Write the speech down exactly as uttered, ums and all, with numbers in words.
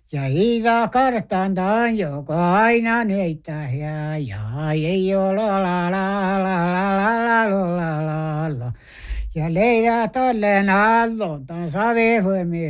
Ja itä kartantaan, joka aina neittää ja ja ei ole la la la la la la la la la la. Ja leijät ollen allon, tan savi